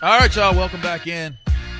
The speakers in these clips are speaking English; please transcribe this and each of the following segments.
All right, y'all. Welcome back in.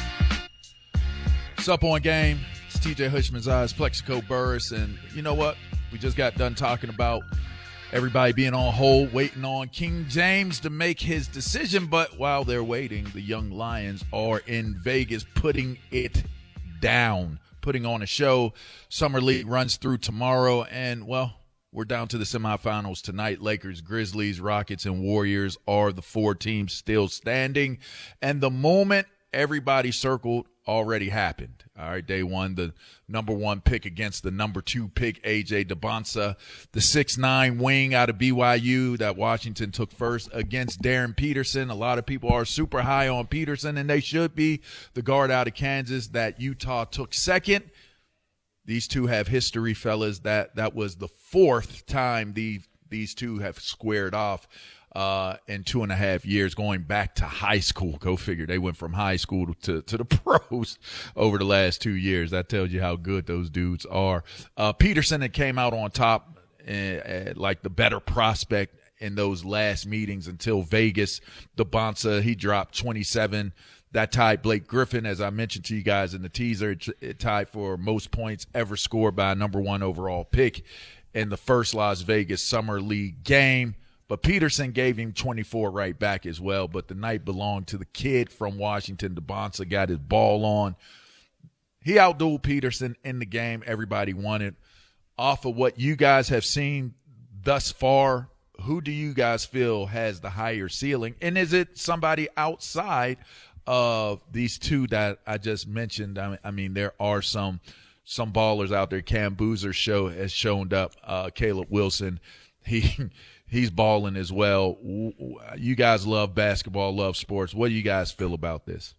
It's Up On Game. It's TJ Hushman's Eyes, Plexico Burris. And you know what? We just got done talking about everybody being on hold, waiting on King James to make his decision. But while they're waiting, the Young Lions are in Vegas putting it down, putting on a show. Summer League runs through tomorrow. And, well, we're down to the semifinals tonight. Lakers, Grizzlies, Rockets, and Warriors are the four teams still standing. And the moment everybody circled already happened. All right, day one, the number one pick against the number two pick, A.J. Debonsa, the 6'9" wing out of BYU that Washington took first against Darren Peterson. A lot of people are super high on Peterson, and they should be. The guard out of Kansas that Utah took second. These two have history, fellas. That was the fourth time these two have squared off in 2.5 years, going back to high school. Go figure. They went from high school to the pros over the last 2 years. That tells you how good those dudes are. Peterson that came out on top, like the better prospect in those last meetings until Vegas. Debonsa, he dropped 27. That tied Blake Griffin, as I mentioned to you guys in the teaser. It tied for most points ever scored by a number one overall pick in the first Las Vegas Summer League game. But Peterson gave him 24 right back as well. But the night belonged to the kid from Washington. Debonsa got his ball on. He outdueled Peterson in the game everybody wanted. Off of what you guys have seen thus far, who do you guys feel has the higher ceiling? And is it somebody outside of these two that I just mentioned? I mean, there are some ballers out there. Cam Boozer has shown up. Caleb Wilson, he's balling as well. You guys love basketball, love sports. What do you guys feel about this?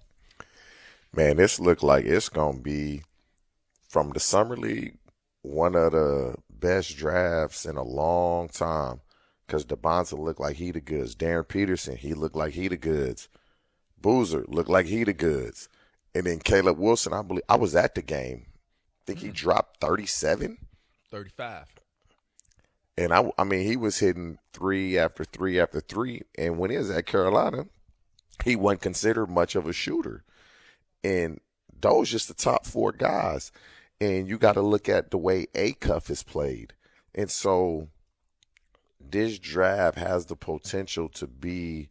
Man, this look like it's going to be, from the Summer League, one of the best drafts in a long time, because Debonsa looked like he the goods. Darren Peterson, he looked like he the goods. Boozer looked like he the goods. And then Caleb Wilson, I was at the game. I think he dropped 37? 35. And, I mean, he was hitting three after three after three. And when he was at Carolina, he wasn't considered much of a shooter. And those just the top four guys. And you got to look at the way Acuff is played. And so this draft has the potential to be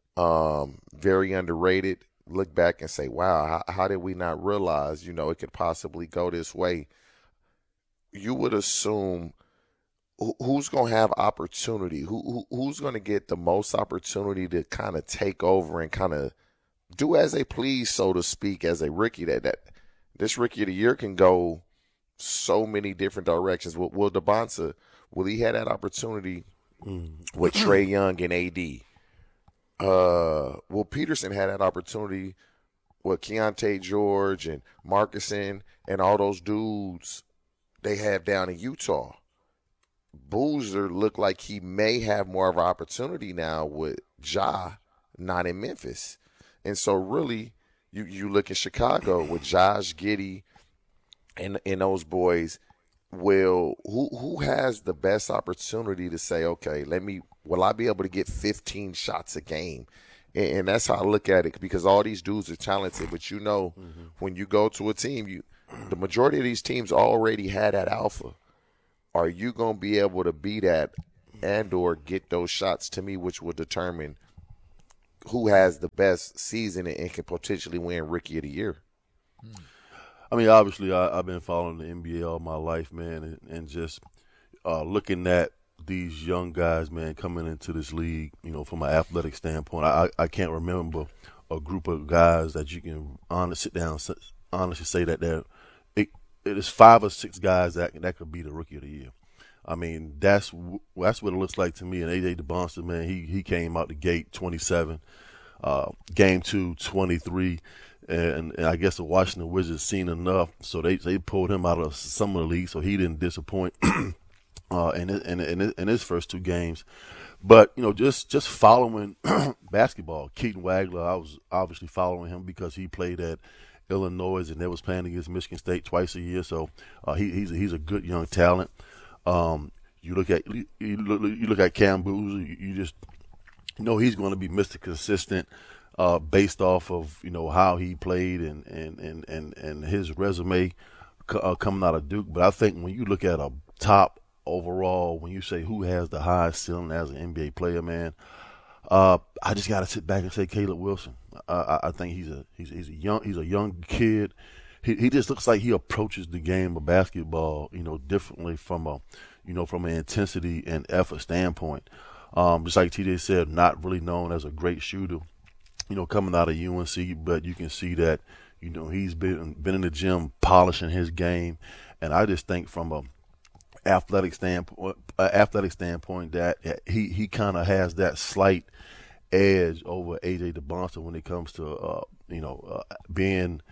very underrated. Look back and say, wow, how did we not realize, it could possibly go this way? You would assume who's going to have opportunity, who's going to get the most opportunity to kind of take over and kind of do as they please, so to speak, as a rookie. That this rookie of the year can go so many different directions. Will Debonsa, will he have that opportunity with Trae Young and AD? Will Peterson had that opportunity with Keontae George and Marcusson and all those dudes they have down in Utah? Boozer looked like he may have more of an opportunity now with Ja not in Memphis. And so really, you look at Chicago with Josh Giddey and those boys. Who has the best opportunity to say, okay, will I be able to get 15 shots a game? And that's how I look at it, because all these dudes are talented. But when you go to a team, the majority of these teams already had that alpha. Are you going to be able to be that and or get those shots, to me, which will determine who has the best season and can potentially win Rookie of the Year? I mean, obviously, I've been following the NBA all my life, man, and just looking at these young guys, man, coming into this league, from an athletic standpoint. I can't remember a group of guys that you can honestly say that it is 5 or 6 guys that could be the Rookie of the Year. I mean, that's what it looks like to me. And A.J. Debonsa, man, he came out the gate 27, game 2, 23. And I guess the Washington Wizards seen enough, so they pulled him out of some of the league, so he didn't disappoint in his first 2 games. But just following basketball, Keaton Wagler, I was obviously following him because he played at Illinois and they was playing against Michigan State twice a year, so he's a good young talent. You look at Cam Boozer, you just he's going to be Mr. Consistent. based off of how he played and his resume coming out of Duke. But I think when you look at a top overall, when you say who has the highest ceiling as an NBA player, man, I just got to sit back and say Caleb Wilson. I think he's a young kid. He just looks like he approaches the game of basketball, differently from an intensity and effort standpoint. Just like TJ said, not really known as a great shooter, coming out of UNC, but you can see that, he's been in the gym polishing his game, and I just think from a athletic standpoint that he kind of has that slight edge over AJ DeBonta when it comes to being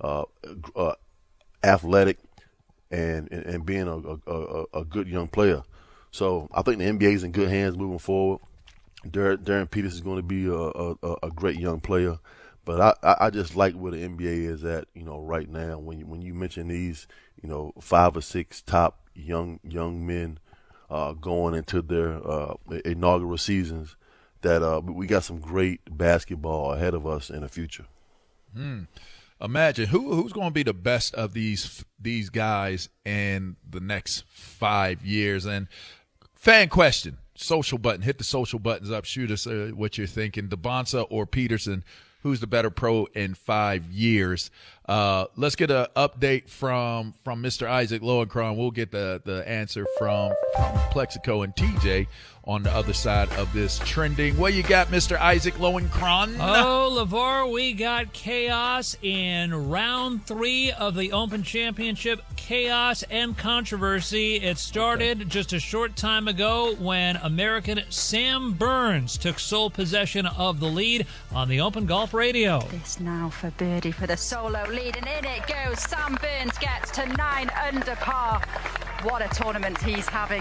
athletic and being a good young player. So I think the NBA is in good hands moving forward. Darren Peters is going to be a great young player, but I just like where the NBA is at, right now. When you mention these, 5 or 6 top young men going into their inaugural seasons, that we got some great basketball ahead of us in the future. Imagine who's going to be the best of these guys in the next 5 years. And fan question, social button, hit the social buttons up, shoot us what you're thinking. DeBonta or Peterson, who's the better pro in 5 years? Let's get an update from Mr. Isaac Lowenkron. We'll get the answer from Plexico and TJ on the other side of this trending. What you got, Mr. Isaac Lowenkron? Oh, LeVar, we got chaos in round 3 of the Open Championship. Chaos and controversy. It started just a short time ago when American Sam Burns took sole possession of the lead on the Open Golf Radio. This now for birdie for the solo lead, and in it goes. Sam Burns gets to 9 under par. What a tournament he's having.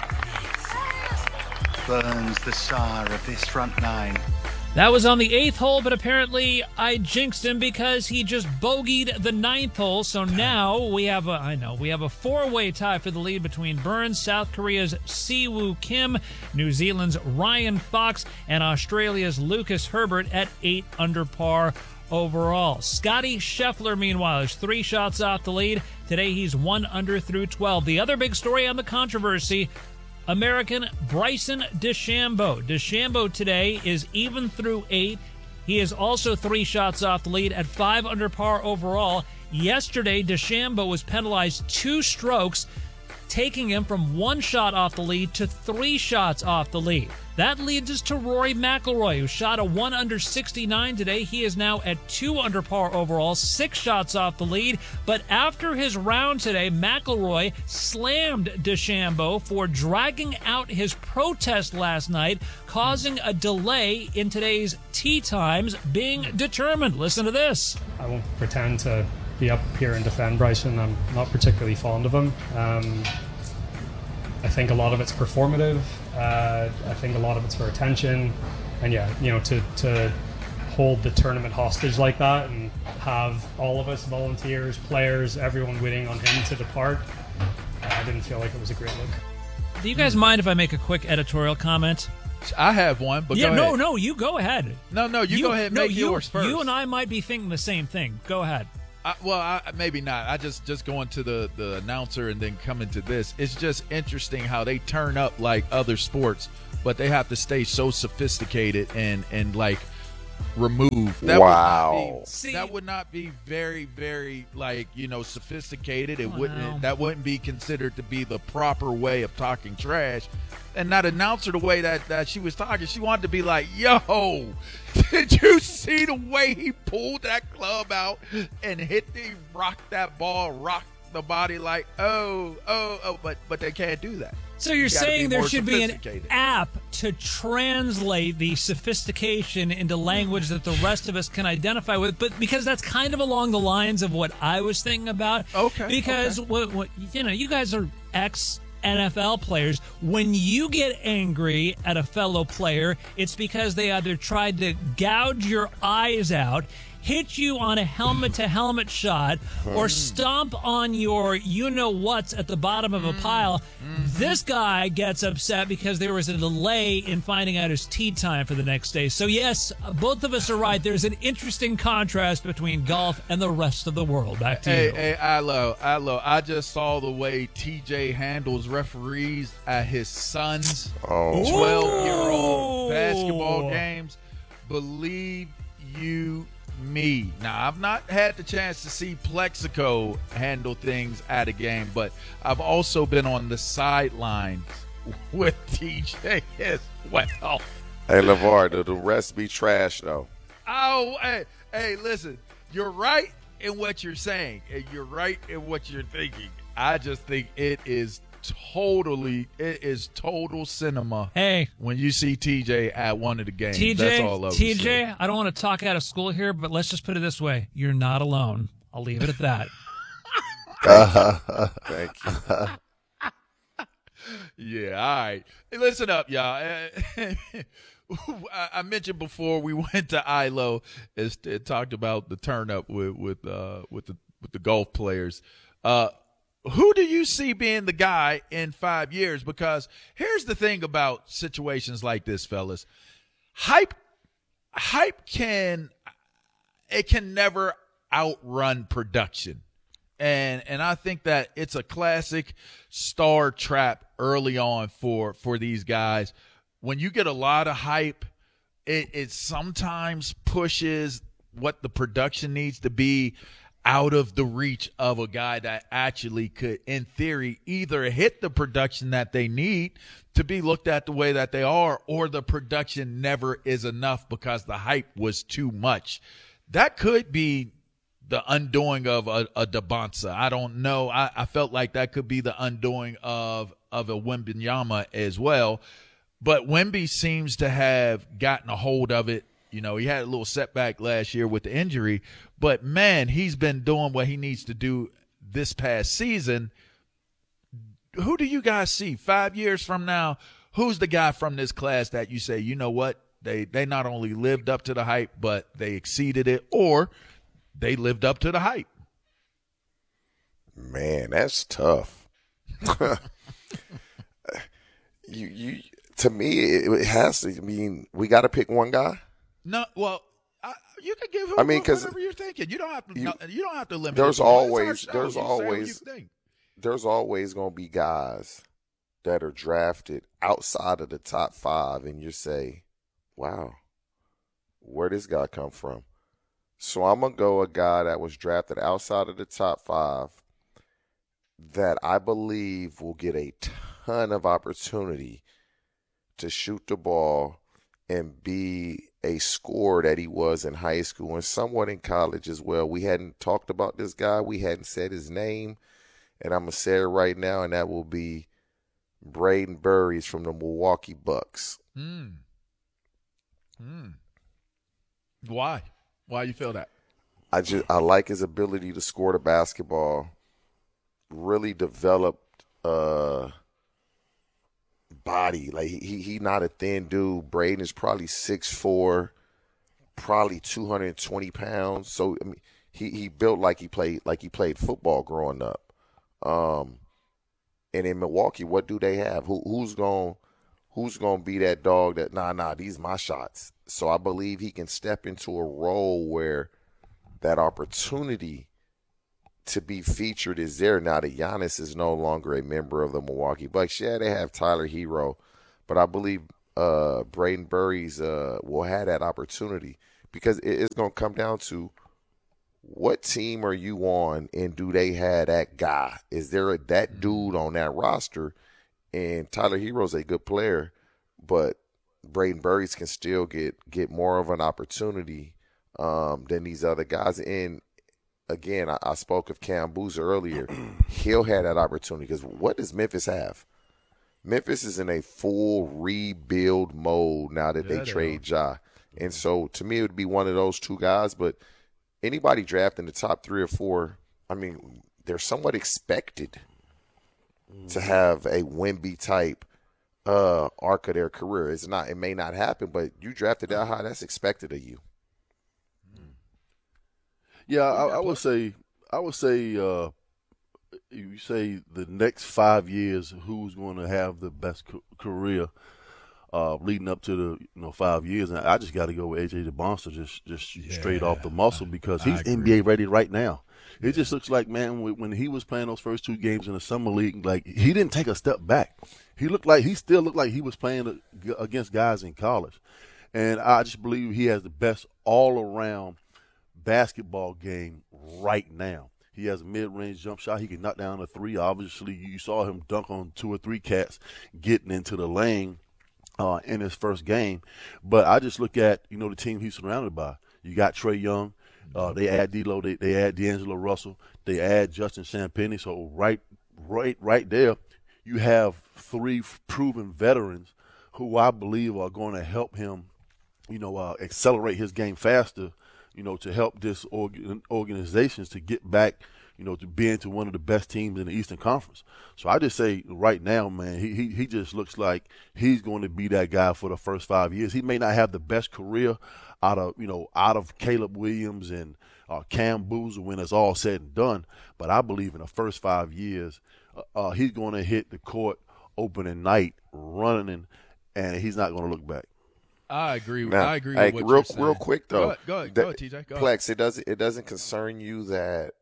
Burns, the sire of this front 9. That was on the 8th hole, but apparently I jinxed him because he just bogeyed the 9th hole. So now we have a 4-way tie for the lead between Burns, South Korea's Siwoo Kim, New Zealand's Ryan Fox, and Australia's Lucas Herbert at 8 under par overall. Scotty Scheffler, meanwhile, is 3 shots off the lead. Today he's 1 under through 12. The other big story on the controversy, American Bryson DeChambeau. DeChambeau today is even through 8. He is also 3 shots off the lead at 5 under par overall. Yesterday, DeChambeau was penalized 2 strokes, taking him from 1 shot off the lead to 3 shots off the lead. That leads us to Rory McIlroy, who shot a 1 under 69 today. He is now at 2 under par overall, 6 shots off the lead. But after his round today, McIlroy slammed DeChambeau for dragging out his protest last night, causing a delay in today's tee times being determined. Listen to this. I won't pretend to be up here and defend Bryson. I'm not particularly fond of him. I think a lot of it's performative. I think a lot of it's for attention. And to hold the tournament hostage like that and have all of us, volunteers, players, everyone waiting on him to depart, I didn't feel like it was a great look. Do you guys mind if I make a quick editorial comment? I have one, but go ahead. No, you go ahead. No, you go ahead and make yours first. You and I might be thinking the same thing. Go ahead. Maybe not. I just going to the announcer and then coming to this. It's just interesting how they turn up like other sports, but they have to stay so sophisticated and like removed. That would not be very, very sophisticated. That wouldn't be considered to be the proper way of talking trash. And not announce her the way that she was talking. She wanted to be like, yo, did you see the way he pulled that club out and rocked that ball, rocked the body like, oh, but they can't do that. So you're saying there should be an app to translate the sophistication into language that the rest of us can identify with, but because that's kind of along the lines of what I was thinking about. Okay. Because what you guys are ex-NFL players. When you get angry at a fellow player, it's because they either tried to gouge your eyes out, hit you on a helmet-to-helmet shot or stomp on your you-know-whats at the bottom of a pile, this guy gets upset because there was a delay in finding out his tee time for the next day. So, yes, both of us are right. There's an interesting contrast between golf and the rest of the world. Back to you. Hey, Ilo, I just saw the way TJ handles referees at his son's 12-year-old basketball games. Believe you me. Now, I've not had the chance to see Plexico handle things at a game, but I've also been on the sidelines with TJ as well. Hey, LeVar, the rest be trash, though. Oh, hey, listen, you're right in what you're saying, and you're right in what you're thinking. I just think it is total cinema. Hey, when you see TJ at one of the games, that's all over. TJ, I don't want to talk out of school here, but let's just put it this way: you're not alone. I'll leave it at that. Thank you. Yeah, all right. Hey, listen up, y'all. I mentioned before we went to ILO and talked about the turn up with the golf players. Who do you see being the guy in 5 years? Because here's the thing about situations like this, fellas. Hype can never outrun production. And I think that it's a classic star trap early on for these guys. When you get a lot of hype, it sometimes pushes what the production needs to be out of the reach of a guy that actually could, in theory, either hit the production that they need to be looked at the way that they are, or the production never is enough because the hype was too much. That could be the undoing of a Dabonsa. I don't know. I felt like that could be the undoing of a Wembanyama as well. But Wemby seems to have gotten a hold of it. You know, he had a little setback last year with the injury, but man, he's been doing what he needs to do this past season. Who do you guys see 5 years from now? Who's the guy from this class that you say, you know what, they not only lived up to the hype, but they exceeded it, or they lived up to the hype? Man, that's tough. To me, it has to. I mean, we got to pick one guy. No, well, you can give him whatever you're thinking. You don't have to. You don't have to limit. There's always going to be guys that are drafted outside of the top 5, and you say, "Wow, where this guy come from?" So I'm gonna go a guy that was drafted outside of the top 5 that I believe will get a ton of opportunity to shoot the ball and be a scorer that he was in high school and somewhat in college as well. We hadn't talked about this guy. We hadn't said his name, and I'm going to say it right now, and that will be Braden Burries from the Milwaukee Bucks. Why? Why you feel that? I like his ability to score the basketball, really developed body. Like he not a thin dude. Braden is probably 6'4", probably 220 pounds. So I mean, he built like he played football growing up. And in Milwaukee, what do they have? Who's gonna be that dog that nah, these my shots. So I believe he can step into a role where that opportunity to be featured is there. Now that Giannis is no longer a member of the Milwaukee Bucks. Yeah, they have Tyler Hero, but I believe Braden Burries will have that opportunity because it's going to come down to what team are you on and do they have that guy? Is there that dude on that roster? And Tyler Hero's a good player, but Braden Burries can still get more of an opportunity than these other guys. And again, I spoke of Cam Boozer earlier. He'll have that opportunity because what does Memphis have? Memphis is in a full rebuild mode now that they trade Ja. And so to me, it would be one of those two guys. But anybody drafted in the top 3 or 4, I mean, they're somewhat expected to have a Wemby type arc of their career. It may not happen, but you drafted that high, that's expected of you. Yeah, I would say you say the next 5 years, who's going to have the best career leading up to the 5 years, and I just got to go with AJ DeBonster just straight off the muscle because he's NBA ready right now. It just looks like, man, when he was playing those first 2 games in the summer league, like he didn't take a step back. He still looked like he was playing against guys in college, and I just believe he has the best all-around basketball game right now. He has a mid-range jump shot. He can knock down a 3. Obviously, you saw him dunk on 2 or 3 cats getting into the lane in his first game. But I just look at, the team he's surrounded by. You got Trae Young. They add D'Lo. They add D'Angelo Russell. They add Justin Champagnie. So right there, you have 3 proven veterans who I believe are going to help him, accelerate his game faster, to help this organizations to get back, to being to one of the best teams in the Eastern Conference. So I just say right now, man, he just looks like he's going to be that guy for the first 5 years. He may not have the best career out of Caleb Williams and Cam Boozer when it's all said and done, but I believe in the first 5 years, he's going to hit the court opening night running, and he's not going to look back. I agree. Now, I agree with what you're saying. Real quick though, go ahead, TJ. Go Plex, it doesn't concern you that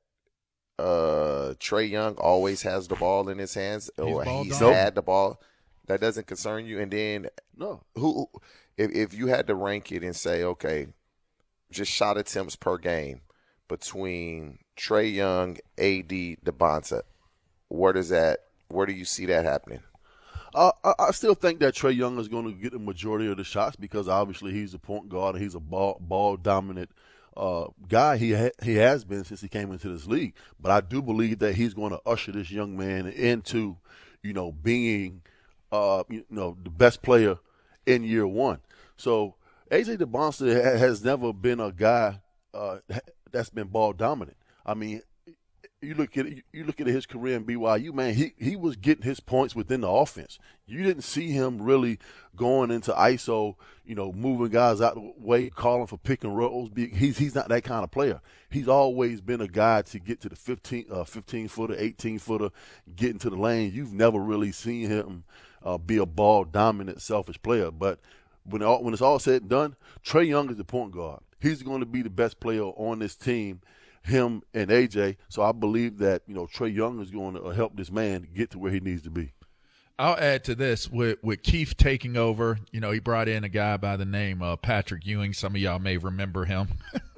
Trae Young always has the ball in his hands, or he's had the ball. That doesn't concern you. And then no, if you had to rank it and say, okay, just shot attempts per game between Trae Young, AD, DeBonta, where do you see that happening? I still think that Trae Young is going to get the majority of the shots because obviously he's a point guard and he's a ball dominant guy. He has been since he came into this league. But I do believe that he's going to usher this young man into, being the best player in year one. So AJ DeBonster has never been a guy that's been ball dominant. I mean, you look at his career in BYU, man, he was getting his points within the offense. You didn't see him really going into ISO, moving guys out the way, calling for pick and rolls. He's not that kind of player. He's always been a guy to get to the 15-footer, 18-footer, get into the lane. You've never really seen him be a ball-dominant, selfish player. But when it's all said and done, Trae Young is the point guard. He's going to be the best player on this team, him and AJ. So I believe that, Trae Young is going to help this man get to where he needs to be. I'll add to this with Keith taking over. He brought in a guy by the name of Patrick Ewing. Some of y'all may remember him.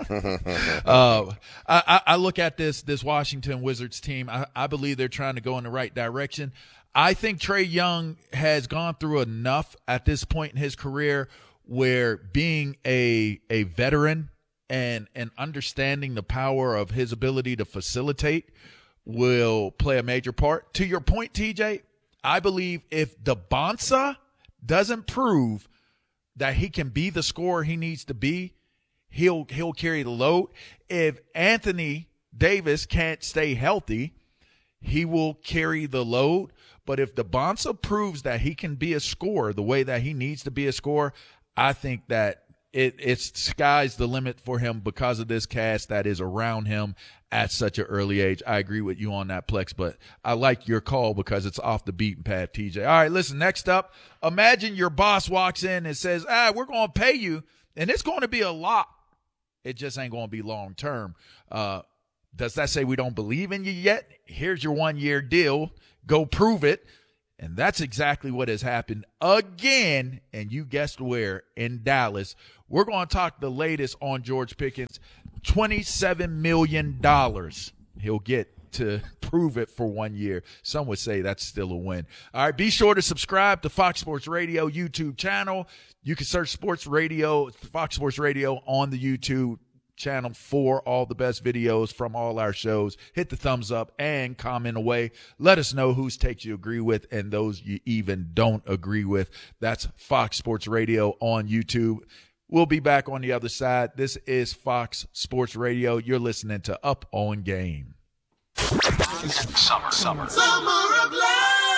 I look at this Washington Wizards team. I believe they're trying to go in the right direction. I think Trae Young has gone through enough at this point in his career where being a veteran and understanding the power of his ability to facilitate will play a major part. To your point, TJ, I believe if DeBonta doesn't prove that he can be the scorer he needs to be, he'll carry the load. If Anthony Davis can't stay healthy, he will carry the load. But if DeBonta proves that he can be a scorer the way that he needs to be a scorer, I think that it's sky's the limit for him because of this cast that is around him at such an early age. I agree with you on that, Plex, but I like your call because it's off the beaten path, TJ. All right, listen, next up, imagine your boss walks in and says, we're going to pay you, and it's going to be a lot. It just ain't going to be long term. Does that say we don't believe in you yet? Here's your 1-year deal. Go prove it. And that's exactly what has happened again, and you guessed where, in Dallas. We're going to talk the latest on George Pickens. $27 million he'll get to prove it for 1 year. Some would say that's still a win. All right, be sure to subscribe to Fox Sports Radio YouTube channel. You can search Fox Sports Radio on the YouTube channel for all the best videos from all our shows. Hit the thumbs up and comment away. Let us know whose takes you agree with and those you even don't agree with. That's Fox Sports Radio on YouTube. We'll be back on the other side. This is Fox Sports Radio. You're listening to Up on Game. Summer of love.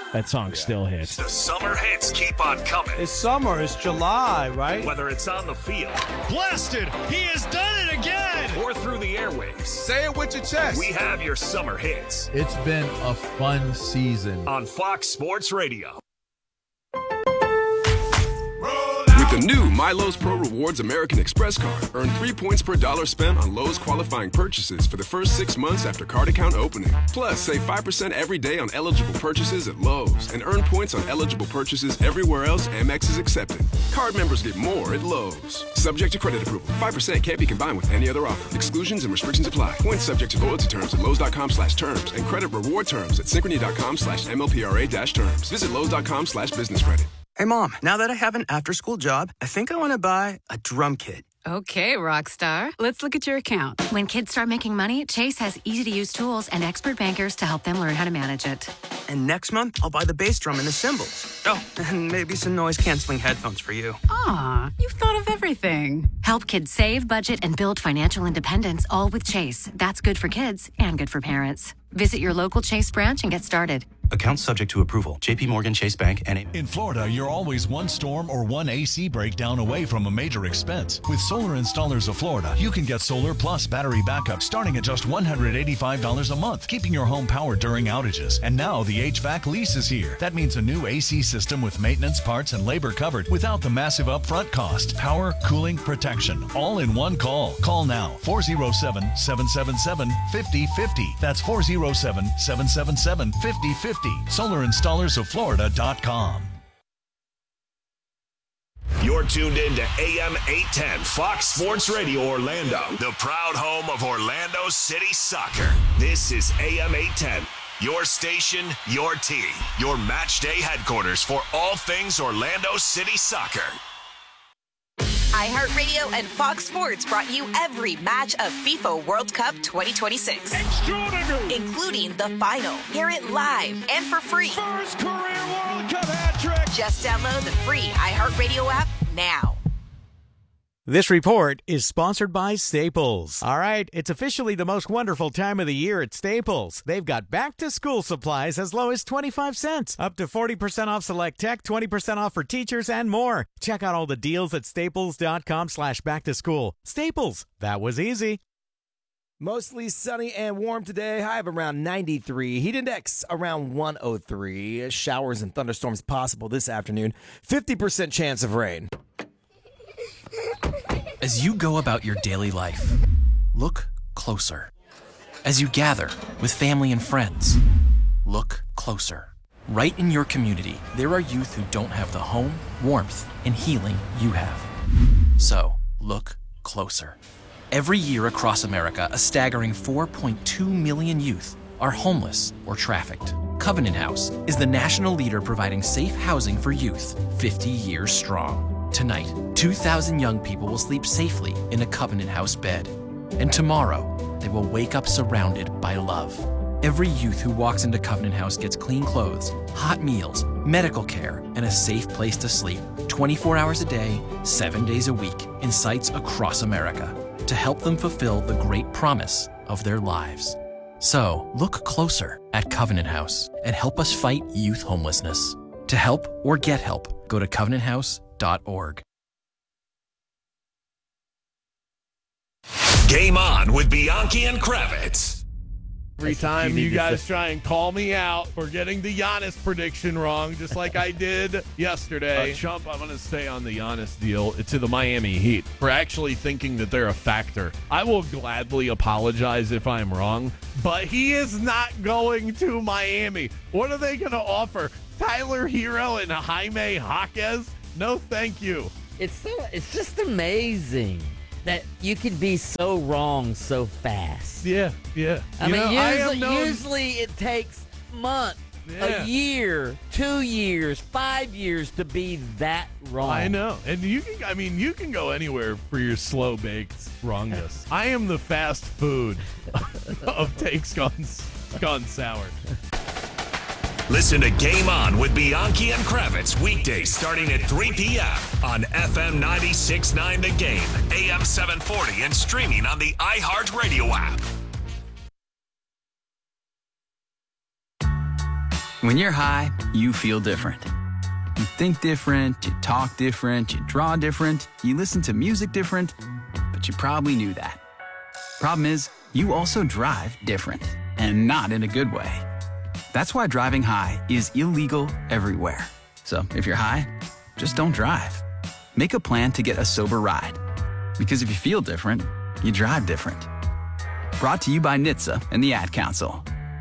that song still hits. The summer hits keep on coming. It's summer. It's July, right? Whether it's on the field. Blasted! He has done it again! Or through the airwaves. Say it with your chest. We have your summer hits. It's been a fun season. On Fox Sports Radio. With the new MyLowe's Pro Rewards American Express card, earn 3 points per dollar spent on Lowe's qualifying purchases for the first 6 months after card account opening. Plus, save 5% every day on eligible purchases at Lowe's and earn points on eligible purchases everywhere else Amex is accepted. Card members get more at Lowe's. Subject to credit approval. 5% can't be combined with any other offer. Exclusions and restrictions apply. Points subject to loyalty terms at Lowe's.com/terms and credit reward terms at Synchrony.com/MLPRA-terms. Visit Lowe's.com/business credit. Hey, Mom, now that I have an after-school job, I think I want to buy a drum kit. Okay, Rockstar. Let's look at your account. When kids start making money, Chase has easy-to-use tools and expert bankers to help them learn how to manage it. And next month, I'll buy the bass drum and the cymbals. Oh, and maybe some noise-canceling headphones for you. Aw, you've thought of everything. Help kids save, budget, and build financial independence, all with Chase. That's good for kids and good for parents. Visit your local Chase branch and get started. Accounts subject to approval. J.P. Morgan Chase Bank, N.A. In Florida, you're always one storm or one AC breakdown away from a major expense. With Solar Installers of Florida, you can get solar plus battery backup starting at just $185 a month, keeping your home powered during outages. And now the HVAC lease is here. That means a new AC system with maintenance, parts, and labor covered without the massive upfront cost. Power, cooling, protection, all in one call. Call now, 407-777-5050. That's 407-777-5050. SolarInstallersOfFlorida.com. You're tuned in to AM 810 Fox Sports Radio Orlando, the proud home of Orlando City Soccer. This is AM 810, your station, your team, your match day headquarters for all things Orlando City Soccer. iHeartRadio and Fox Sports brought you every match of FIFA World Cup 2026. Extraordinary! Including the final. Hear it live and for free. First career World Cup hat trick! Just download the free iHeartRadio app now. This report is sponsored by Staples. All right, it's officially the most wonderful time of the year at Staples. They've got back-to-school supplies as low as 25 cents, up to 40% off select tech, 20% off for teachers, and more. Check out all the deals at staples.com/back-to-school. Staples, that was easy. Mostly sunny and warm today. High of around 93. Heat index around 103. Showers and thunderstorms possible this afternoon. 50% chance of rain. As you go about your daily life, look closer. As you gather with family and friends, look closer. Right in your community, there are youth who don't have the home, warmth, and healing you have. So, look closer. Every year across America, a staggering 4.2 million youth are homeless or trafficked. Covenant House is the national leader providing safe housing for youth, 50 years strong. Tonight, 2,000 young people will sleep safely in a Covenant House bed. And tomorrow, they will wake up surrounded by love. Every youth who walks into Covenant House gets clean clothes, hot meals, medical care, and a safe place to sleep 24 hours a day, 7 days a week in sites across America to help them fulfill the great promise of their lives. So, look closer at Covenant House and help us fight youth homelessness. To help or get help, go to covenanthouse.org. Game on with Bianchi and Kravitz. Every time you guys try and call me out for getting the Giannis prediction wrong, just like I did yesterday. Chump, I'm going to stay on the Giannis deal to the Miami Heat for actually thinking that they're a factor. I will gladly apologize if I'm wrong, but he is not going to Miami. What are they going to offer? Tyler Hero and Jaime Jaquez? No, thank you. It's just amazing that you could be so wrong so fast. Yeah. I mean, usually it takes months, a year, 2 years, 5 years to be that wrong. I know. And you can go anywhere for your slow baked wrongness. I am the fast food of takes gone sour. Listen to Game On with Bianchi and Kravitz weekdays starting at 3 p.m. on FM 96.9 The Game, AM 740, and streaming on the iHeartRadio app. When you're high, you feel different. You think different, you talk different, you draw different, you listen to music different, but you probably knew that. Problem is, you also drive different, and not in a good way. That's why driving high is illegal everywhere. So if you're high, just don't drive. Make a plan to get a sober ride. Because if you feel different, you drive different. Brought to you by NHTSA and the Ad Council.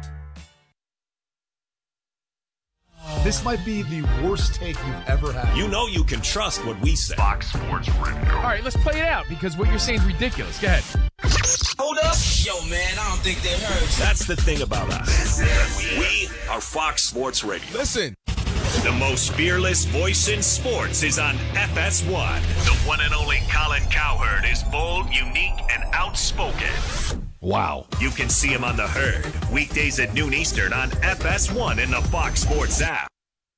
This might be the worst take you've ever had. You know you can trust what we say. Fox Sports Radio. All right, let's play it out because what you're saying is ridiculous. Go ahead. Hold up. Yo, man, I don't think they heard you. That's the thing about us. We are Fox Sports Radio. Listen. The most fearless voice in sports is on FS1. The one and only Colin Cowherd is bold, unique, and outspoken. Wow. You can see him on The Herd, weekdays at noon Eastern on FS1 in the Fox Sports app.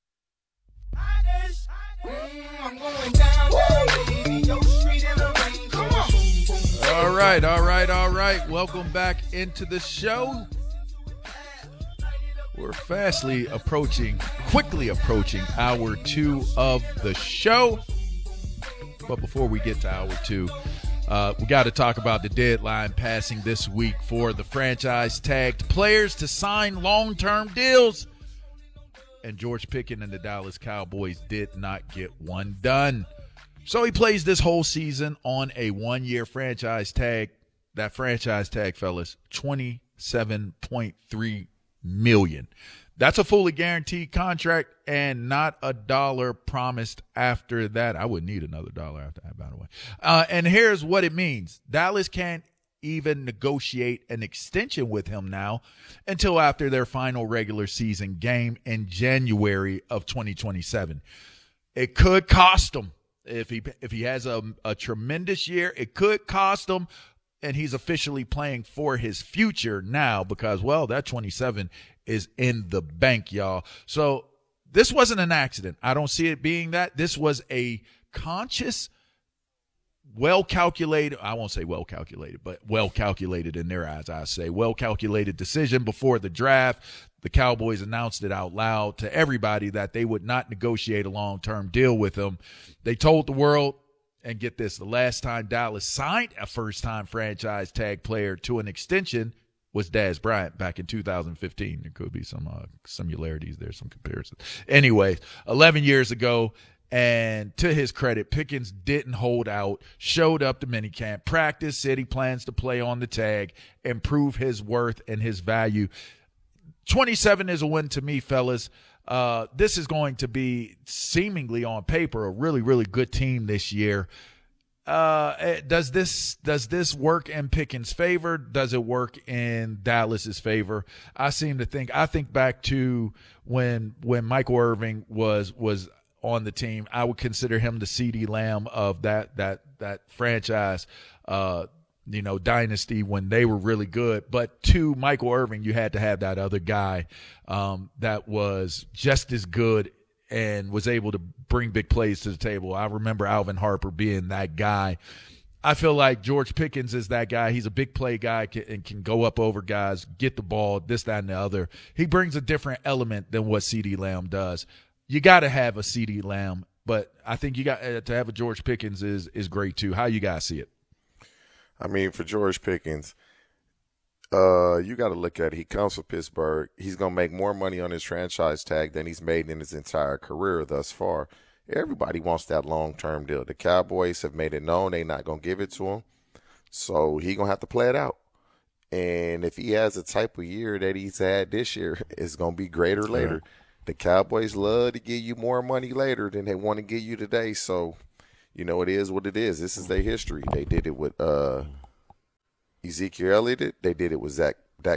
All right. Welcome back into the show. We're quickly approaching hour 2 of the show. But before we get to hour 2, we got to talk about the deadline passing this week for the franchise tagged players to sign long-term deals. And George Pickens and the Dallas Cowboys did not get one done. So he plays this whole season on a 1-year franchise tag. That franchise tag, fellas, $27.3 million. That's a fully guaranteed contract and not a dollar promised after that. I wouldn't need another dollar after that, by the way. And here's what it means. Dallas can't even negotiate an extension with him now until after their final regular season game in January of 2027. It could cost him. If he has a tremendous year, it could cost him, and he's officially playing for his future now because, well, that 27 is in the bank, y'all. So this wasn't an accident. I don't see it being that. This was a conscious, well-calculated, I won't say well-calculated, but well-calculated in their eyes, I say, well-calculated decision before the draft. The Cowboys announced it out loud to everybody that they would not negotiate a long-term deal with him. They told the world, and get this, the last time Dallas signed a first-time franchise tag player to an extension was Dez Bryant back in 2015. There could be some similarities there, some comparisons. Anyway, 11 years ago, and to his credit, Pickens didn't hold out, showed up to minicamp, practiced, said he plans to play on the tag, and prove his worth and his value. 27 is a win to me, fellas. This is going to be seemingly on paper a really, really good team this year. Does this work in Pickens' favor? Does it work in Dallas's favor? I think back to when Michael Irvin was on the team. I would consider him the CeeDee Lamb of that franchise, dynasty when they were really good. But to Michael Irvin, you had to have that other guy that was just as good and was able to bring big plays to the table. I remember Alvin Harper being that guy. I feel like George Pickens is that guy. He's a big play guy and can go up over guys, get the ball, this, that, and the other. He brings a different element than what CeeDee Lamb does. You got to have a CeeDee Lamb, but I think you got to have a George Pickens is great too. How you guys see it? I mean, for George Pickens, you got to look at it. He comes from Pittsburgh. He's going to make more money on his franchise tag than he's made in his entire career thus far. Everybody wants that long-term deal. The Cowboys have made it known they're not going to give it to him, so he's going to have to play it out. And if he has a type of year that he's had this year, it's going to be greater later. Right. The Cowboys love to give you more money later than they want to give you today, so it is what it is. This is their history. They did it with Ezekiel Elliott. They did it with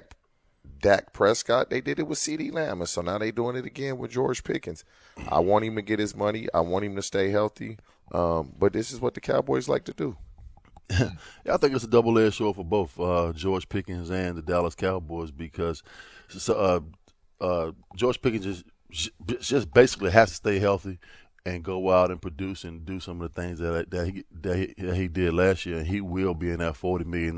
Dak Prescott. They did it with CeeDee Lamb. And so now they're doing it again with George Pickens. I want him to get his money. I want him to stay healthy. But this is what the Cowboys like to do. Yeah, I think it's a double-edged sword for both George Pickens and the Dallas Cowboys because George Pickens just basically has to stay healthy and go out and produce and do some of the things that he did last year, and he will be in that $40 million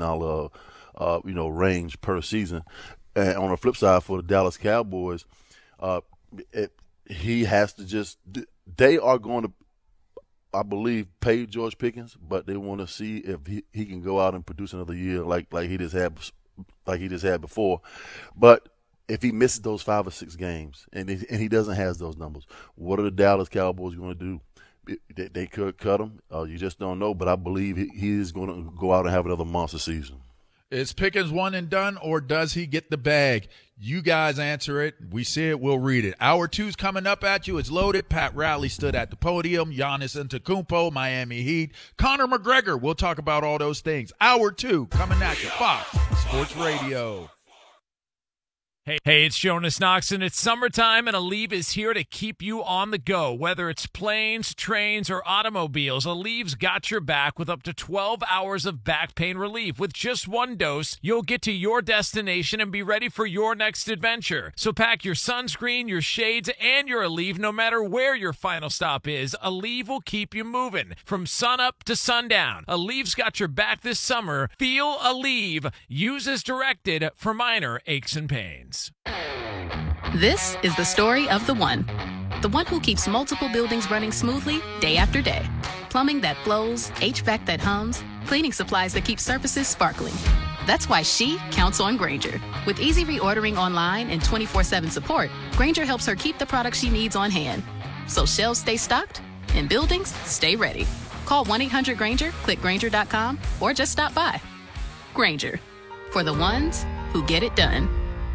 range per season. And on the flip side, for the Dallas Cowboys, he has to just – they are going to, I believe, pay George Pickens, but they want to see if he can go out and produce another year like he just had before. But if he misses those 5 or 6 games and he doesn't have those numbers, what are the Dallas Cowboys going to do? They could cut him. You just don't know. But I believe he is going to go out and have another monster season. Is Pickens one and done, or does he get the bag? You guys answer it. We see it. We'll read it. Hour 2's coming up at you. It's loaded. Pat Riley stood at the podium. Giannis Antetokounmpo, Miami Heat. Conor McGregor. We'll talk about all those things. Hour 2 coming at you. Fox Sports Radio. Hey, it's Jonas Knox, and it's summertime, and Aleve is here to keep you on the go. Whether it's planes, trains, or automobiles, Aleve's got your back with up to 12 hours of back pain relief. With just 1 dose, you'll get to your destination and be ready for your next adventure. So pack your sunscreen, your shades, and your Aleve no matter where your final stop is. Aleve will keep you moving from sunup to sundown. Aleve's got your back this summer. Feel Aleve. Use as directed for minor aches and pains. This is the story of the one who keeps multiple buildings running smoothly day after day. Plumbing that flows, HVAC that hums, cleaning supplies that keep surfaces sparkling. That's why she counts on Grainger. With easy reordering online and 24/7 support, Grainger helps her keep the products she needs on hand. So shelves stay stocked and buildings stay ready. Call 1-800-GRAINGER, click Grainger.com, or just stop by. Grainger, for the ones who get it done.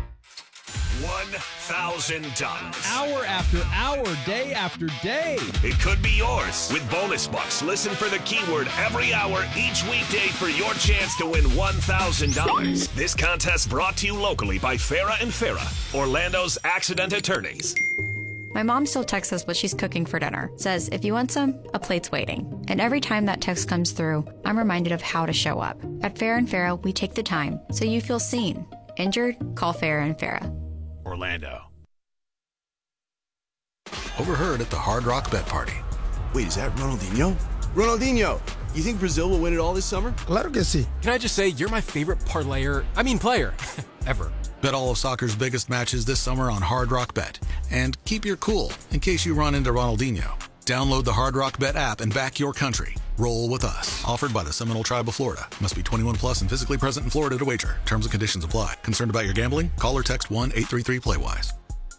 $1,000. Hour after hour, day after day. It could be yours with bonus bucks. Listen for the keyword every hour each weekday for your chance to win $1,000. This contest brought to you locally by Farah and Farah, Orlando's accident attorneys. My mom still texts us what she's cooking for dinner. Says, if you want some, a plate's waiting. And every time that text comes through, I'm reminded of how to show up. At Farah and Farah, we take the time so you feel seen. Injured? Call Farah and Farah. Orlando. Overheard at the Hard Rock Bet Party. Wait, is that Ronaldinho? Ronaldinho, you think Brazil will win it all this summer? Claro que sí. Can I just say, you're my favorite player ever. Bet all of soccer's biggest matches this summer on Hard Rock Bet. And keep your cool in case you run into Ronaldinho. Download the Hard Rock Bet app and back your country. Roll with us. Offered by the Seminole Tribe of Florida. Must be 21 plus and physically present in Florida to wager. Terms and conditions apply. Concerned about your gambling? Call or text 1-833-PLAY-WISE.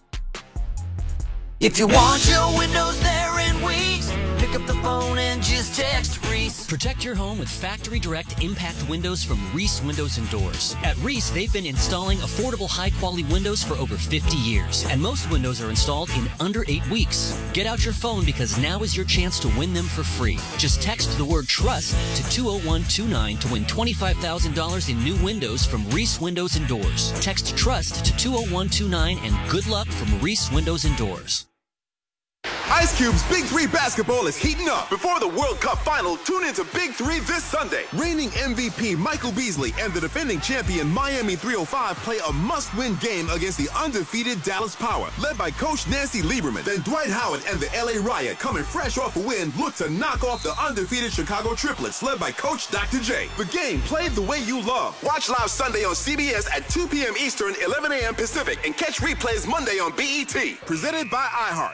If you want your windows there in weeks, pick up the phone and just text Reese. Protect your home with Factory Direct Impact Windows from Reese Windows and Doors. At Reese, they've been installing affordable, high-quality windows for over 50 years. And most windows are installed in under 8 weeks. Get out your phone because now is your chance to win them for free. Just text the word TRUST to 20129 to win $25,000 in new windows from Reese Windows and Doors. Text TRUST to 20129 and good luck from Reese Windows and Doors. Ice Cube's Big 3 basketball is heating up. Before the World Cup final, tune into Big 3 this Sunday. Reigning MVP Michael Beasley and the defending champion Miami 305 play a must-win game against the undefeated Dallas Power, led by Coach Nancy Lieberman. Then Dwight Howard and the LA Riot, coming fresh off a win, look to knock off the undefeated Chicago Triplets, led by Coach Dr. J. The game played the way you love. Watch live Sunday on CBS at 2 p.m. Eastern, 11 a.m. Pacific, and catch replays Monday on BET. Presented by iHeart.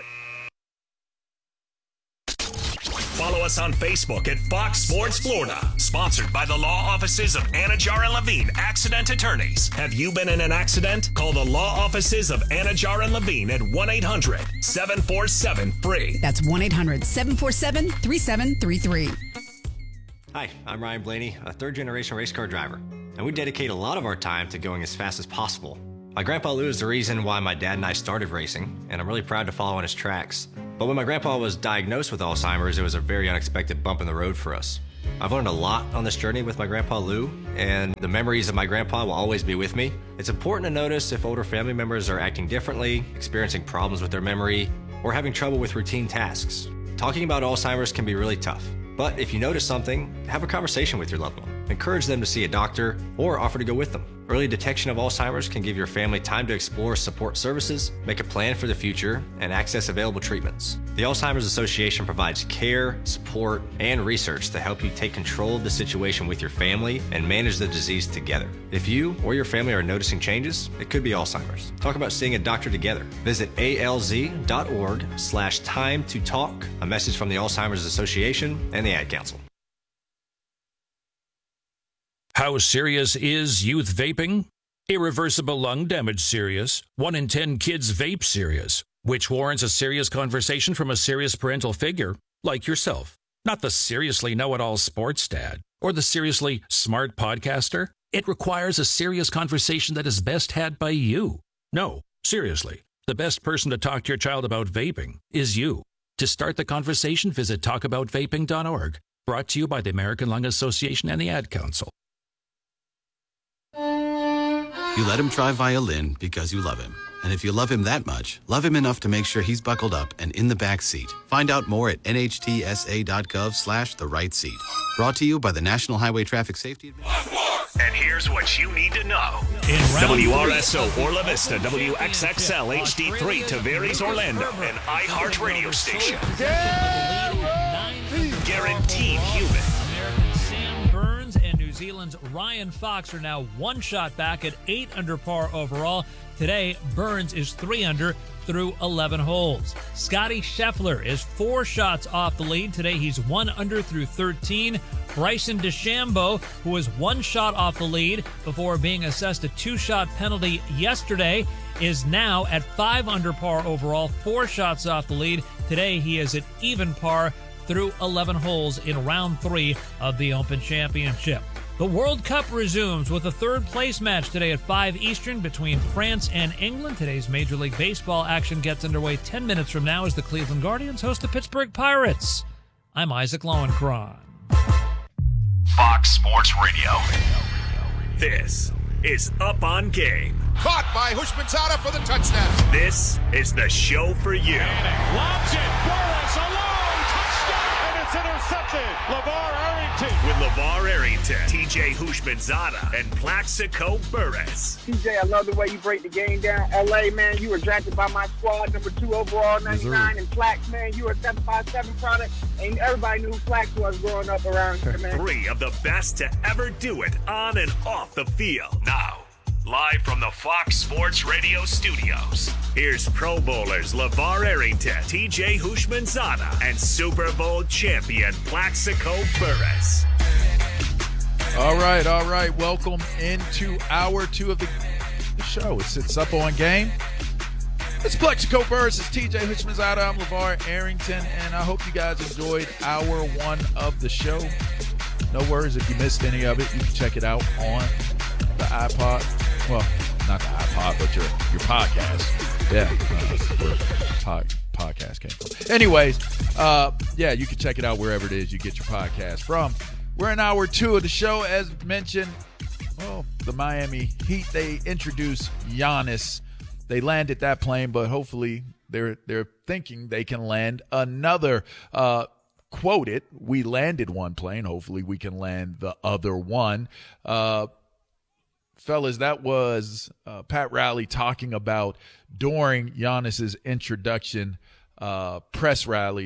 Follow us on Facebook at Fox Sports Florida. Sponsored by the law offices of Anajar and Levine, accident attorneys. Have you been in an accident? Call the law offices of Anajar and Levine at 1-800-747-FREE. That's 1-800-747-3733. Hi, I'm Ryan Blaney, a third-generation race car driver, and we dedicate a lot of our time to going as fast as possible. My grandpa Lou is the reason why my dad and I started racing, and I'm really proud to follow in his tracks. But when my grandpa was diagnosed with Alzheimer's, it was a very unexpected bump in the road for us. I've learned a lot on this journey with my grandpa Lou, and the memories of my grandpa will always be with me. It's important to notice if older family members are acting differently, experiencing problems with their memory, or having trouble with routine tasks. Talking about Alzheimer's can be really tough, but if you notice something, have a conversation with your loved one. encourage them to see a doctor, or offer to go with them. Early detection of Alzheimer's can give your family time to explore support services, make a plan for the future, and access available treatments. The Alzheimer's Association provides care, support, and research to help you take control of the situation with your family and manage the disease together. If you or your family are noticing changes, it could be Alzheimer's. Talk about seeing a doctor together. Visit alz.org/time to talk. A message from the Alzheimer's Association and the Ad Council. How serious is youth vaping? Irreversible lung damage serious. 1 in 10 kids vape serious, which warrants a serious conversation from a serious parental figure like yourself. Not the seriously know-it-all sports dad or the seriously smart podcaster. It requires a serious conversation that is best had by you. No, seriously, the best person to talk to your child about vaping is you. To start the conversation, visit talkaboutvaping.org. Brought to you by the American Lung Association and the Ad Council. You let him try violin because you love him. And if you love him that much, love him enough to make sure he's buckled up and in the back seat. Find out more at nhtsa.gov/the-right seat. Brought to you by the National Highway Traffic Safety Administration. And here's what you need to know. WRSO Orla Vista, WXXL HD3 Tavares Orlando, an iHeart radio station. Guaranteed human. American Sam Burns and New Zealand's Ryan Fox are now 1 shot back at 8 under par overall. Today, Burns is 3 under through 11 holes. Scotty Scheffler is 4 shots off the lead. Today, he's 1 under through 13. Bryson DeChambeau, who was 1 shot off the lead before being assessed a 2-shot penalty yesterday, is now at 5 under par overall, 4 shots off the lead. Today, he is at even par through 11 holes in round 3 of the Open Championship. The World Cup resumes with a third-place match today at 5 Eastern between France and England. Today's Major League Baseball action gets underway 10 minutes from now as the Cleveland Guardians host the Pittsburgh Pirates. I'm Isaac Lowenkron. Fox Sports Radio. This is Up on Game. Caught by Hushmanzada for the touchdown. This is the show for you. And lobs it. Burris alone. Touchdown. And it's intercepted. LeVar Arrington. With LeVar Arrington, TJ Hushmanzada, and Plaxico Burris. TJ, I love the way you break the game down. LA, man, you were drafted by my squad, number 2 overall, 99. And Plax, man, you were a 757 product. And everybody knew who Plax was growing up around here, man. 3 of the best to ever do it on and off the field. Now, live from the Fox Sports Radio studios, here's Pro Bowlers LeVar Arrington, TJ Hushmanzada, and Super Bowl champion Plaxico Burris. All right. Welcome into hour 2 of the show. It's Up on Game. It's Plaxico Burris. It's TJ Hushmanzada. I'm LeVar Arrington, and I hope you guys enjoyed hour 1 of the show. No worries if you missed any of it. You can check it out on the iPod. Well, not the iPod, but your podcast. Yeah, where podcast came from. Anyways, you can check it out wherever it is you get your podcast from. We're in hour 2 of the show. As mentioned, the Miami Heat, they introduced Giannis. They landed that plane, but hopefully they're thinking they can land another. Quoted, we landed one plane. Hopefully we can land the other one. Fellas, that was Pat Riley talking about during Giannis's introduction press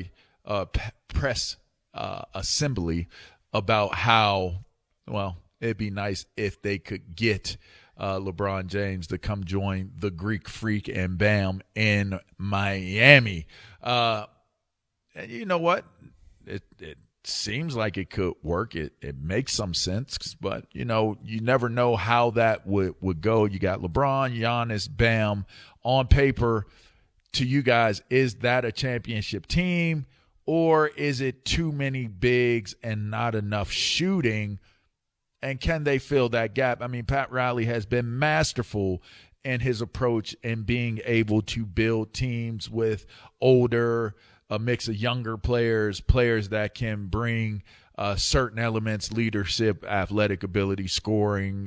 assembly about how, it'd be nice if they could get LeBron James to come join the Greek Freak and Bam in Miami. And you know what? It seems like it could work. It makes some sense, but, you never know how that would go. You got LeBron, Giannis, Bam. On paper, to you guys, is that a championship team, or is it too many bigs and not enough shooting? And can they fill that gap? I mean, Pat Riley has been masterful in his approach in being able to build teams with older, a mix of younger players that can bring certain elements, leadership, athletic ability, scoring,